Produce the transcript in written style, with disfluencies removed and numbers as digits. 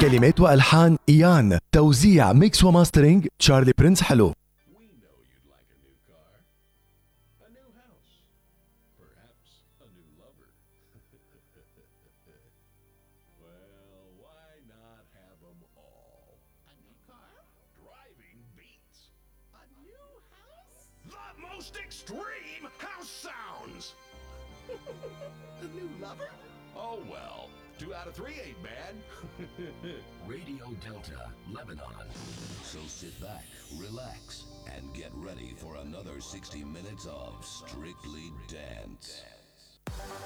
كلمات وألحان إيان، توزيع ميكس وماسترينج تشارلي برنس حلو. We know you'd like a new car, a new house, perhaps a new lover. Well, why not have them all? A new car? Driving beats. A new house? The most extreme house sounds! A new lover? Oh well, 2 out of 3 ain't bad. Radio Delta, Lebanon. So sit back, relax, and get ready for another 60 minutes of Strictly Dance.